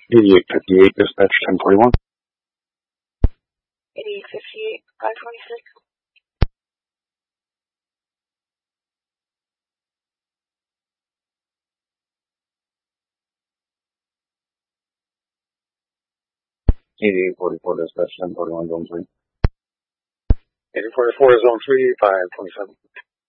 8858, dispatch 1041. 8858, 526. $88.44, dispatch 1041, zone 3. 8844, zone 3, 527.